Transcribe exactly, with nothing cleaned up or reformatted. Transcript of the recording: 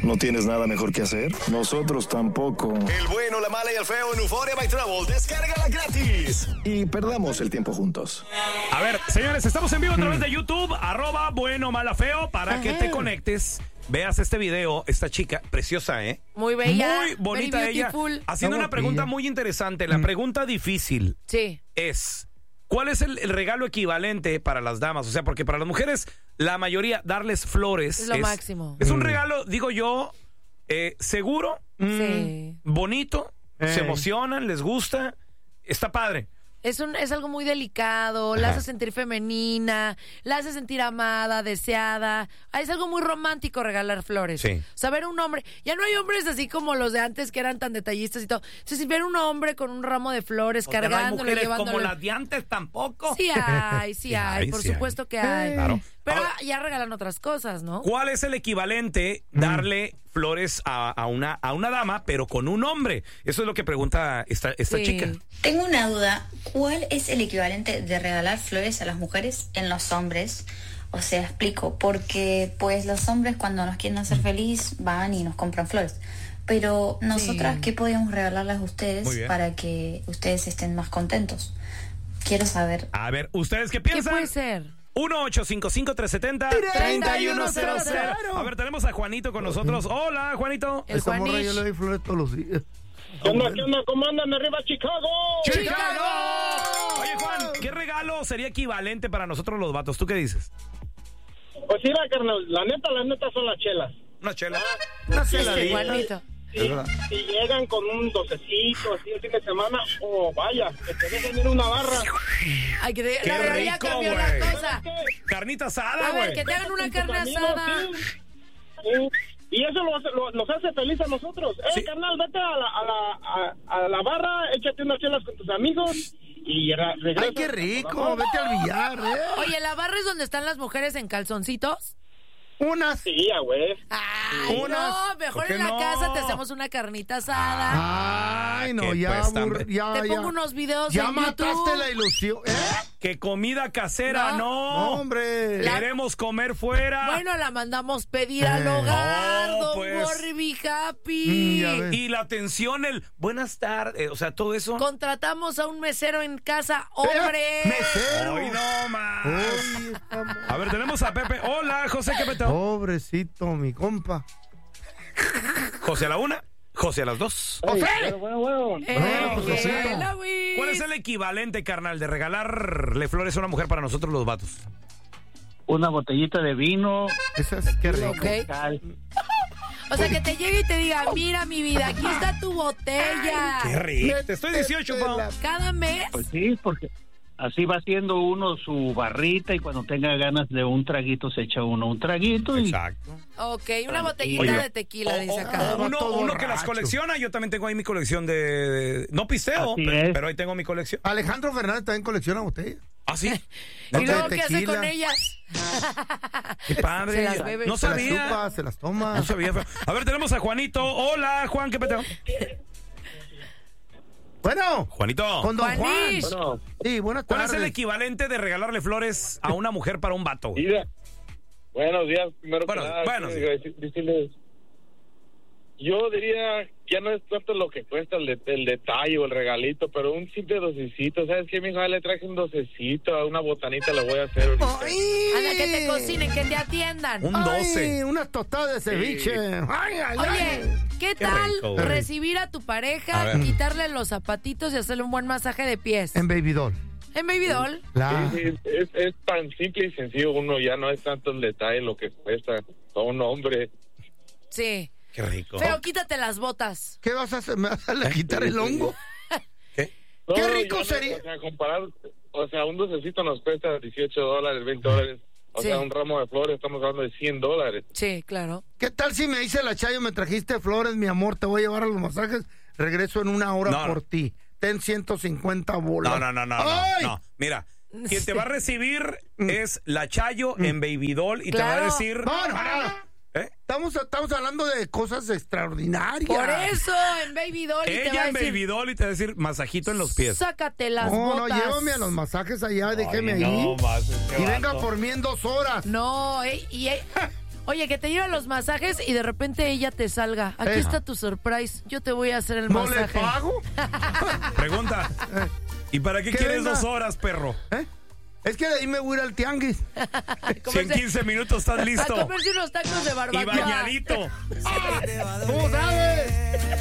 ¿No tienes nada mejor que hacer? Nosotros tampoco. El bueno, la mala y el feo en Euphoria by Travel. Descárgala gratis. Y perdamos el tiempo juntos. A ver, señores, estamos en vivo a través de YouTube, arroba bueno, mala, feo, para Ajá. que te conectes. Veas este video, esta chica, preciosa, ¿eh? Muy bella. Muy bonita ella. Haciendo una pregunta muy interesante. La pregunta difícil sí. es, ¿cuál es el, el regalo equivalente para las damas? O sea, porque para las mujeres, la mayoría, darles flores es lo es, máximo. Es un regalo, digo yo, eh, seguro, sí. mmm, bonito, eh. se emocionan, les gusta, está padre. Es, un, es algo muy delicado, la hace sentir femenina, la hace sentir amada, deseada. Es algo muy romántico regalar flores. Sí. Saber un hombre, ya no hay hombres así como los de antes que eran tan detallistas y todo. Entonces, si ver un hombre con un ramo de flores, o cargándole, sea, no hay mujeres llevándole. Como las de antes tampoco. Sí hay, sí, sí hay, hay, por sí supuesto hay. que hay. Claro. Pero Ahora, ya regalan otras cosas, ¿no? ¿Cuál es el equivalente darle mm. flores a, a, una, a una dama, pero con un hombre? Eso es lo que pregunta esta, esta sí. chica. Tengo una duda. ¿Cuál es el equivalente de regalar flores a las mujeres en los hombres? O sea, explico. Porque pues los hombres cuando nos quieren hacer feliz van y nos compran flores. Pero nosotras, sí. ¿qué podríamos regalarles a ustedes para que ustedes estén más contentos? Quiero saber. A ver, ¿ustedes qué piensan? ¿Qué puede ser? uno ocho cinco cinco, tres siete cero, tres uno cero cero. A ver, tenemos a Juanito con nosotros. Hola, Juanito. El Esta morra yo le doy flores todos los días. ¿Qué onda, qué onda? ¿Cómo andan? ¡Arriba, Chicago! ¡Chicago! Oye, Juan, ¿qué regalo sería equivalente para nosotros los vatos? ¿Tú qué dices? Pues mira, carnal, la neta, la neta son las chelas. Una chela. Una chela, sí, Juanito. Si, si llegan con un docecito así el fin de semana, oh, vaya, que te dejen ir una barra. Ay, que te, Qué la verdad ya cambió la cosa. Carnita asada, güey. A ver, que te hagan una carne asada. Sí. Sí. Y eso lo hace, lo, nos hace feliz a nosotros. Eh, sí. carnal, vete a la, a, la, a, a la barra, échate unas chelas con tus amigos y regresa. Ay, qué rico, vete al billar, ¿eh? Oye, ¿la barra es donde están las mujeres en calzoncitos? Unas. Sí, güey. Ay, Unas. no, mejor en la no? casa te hacemos una carnita asada. Ay, no, ya, pues, bur- ya, Te ya. pongo unos videos Ya en mataste YouTube. la ilusión, ¿eh? Que comida casera, no. No, no. hombre. La- Queremos comer fuera. Bueno, la mandamos pedir al Eh. hogar, No, Don pues. Gorby Happy. Mm, ya ves. Y la atención, el buenas tardes, o sea, todo eso. Contratamos a un mesero en casa, hombre. Mesero. Hoy no más. Ay, estamos- A ver, tenemos a Pepe. Hola, José, ¿qué peteo? Pobrecito, mi compa. José a la una, José a las dos. ¡José! Bueno, bueno, bueno. Eh, Bueno, pues, que José. la Wiz. ¿Cuál es el equivalente, carnal, de regalarle flores a una mujer para nosotros los vatos? Una botellita de vino. Esa es qué rico. Ok. O sea, que te llegue y te diga, mira mi vida, aquí está tu botella. Qué rico. Te estoy dieciocho, pa. Cada mes. Pues sí, porque así va haciendo uno su barrita y cuando tenga ganas de un traguito se echa uno un traguito. Y Exacto. Ok, una botellita Oye, de tequila, o- dice o- acá. o uno, todo uno que las borracho. colecciona, yo también tengo ahí mi colección de... de- no pisteo, Así pe- es. pero ahí tengo mi colección. Alejandro Fernández también colecciona botellas. ¿Ah, sí? ¿Y luego de qué hace tequila. con ellas? Qué padre. Se las bebe. No Se las sabía. chupa, se las toma. No sabía. A ver, tenemos a Juanito. Hola, Juan, ¿qué peteo? Bueno, Juanito. con don Juan. Juanish. Bueno, Sí, buenas ¿Cuál tardes. es el equivalente de regalarle flores a una mujer para un vato? güey? mira. Buenos días, primero Bueno, que nada. buenos quiero decir- decirles, yo diría, ya no es tanto lo que cuesta el, de- el detalle o el regalito, pero un simple docecito. ¿Sabes qué, mijo? Ya le traje un docecito, a una botanita la voy a hacer ahorita. ¡Ay! Anda, que te cocinen, que te atiendan. Un Ay, doce. unas tostadas de ceviche. Ay, ay, Oye, ay. ¿qué Qué tal rico, güey. recibir a tu A pareja, ver. quitarle los zapatitos y hacerle un buen masaje de pies? En Baby Doll. En Baby Doll. La... Sí, sí, es, es tan simple y sencillo. Uno ya no es tanto el detalle lo que cuesta a un hombre. Sí. Qué rico. Feo, quítate las botas. ¿Qué vas a hacer? ¿Me vas a quitar el hongo? ¿Qué? No, Qué rico yo no- sería. O sea, comparar, o sea, un docecito nos cuesta dieciocho dólares, veinte dólares. O Sí. sea, un ramo de flores, estamos hablando de cien dólares. Sí, claro. ¿Qué tal si me dice la Chayo, me trajiste flores, mi amor, te voy a llevar a los masajes, regreso en una hora No, no. por ti. Ten ciento cincuenta bolas. No, no, no, no, no, ¡Ay! no. Mira, quien Sí. te va a recibir es la Chayo en Baby Doll y te va a Claro. decir... No, no, no. ¿Eh? Estamos, estamos hablando de cosas extraordinarias. Por eso, en Baby Doll. y te va Ella a en decir, Baby Doll y te va a decir masajito en los pies. sácate las No, no, botas. llévame a los masajes allá, déjeme Ay, ahí. no, más, este y venga vato. por mí en dos horas. No, eh, y eh, Oye, que te lleven los masajes y de repente ella te salga. Aquí Eh. está tu surprise. Yo te voy a hacer el ¿No masaje. le pago? Pregunta. ¿Y para qué, ¿Qué quieres venga? dos horas, perro? ¿Eh? Es que de ahí me voy a ir al tianguis. Si en quince minutos estás A listo. comerse unos tacos de barbacoa. Y bañadito. ¿Cómo sabes?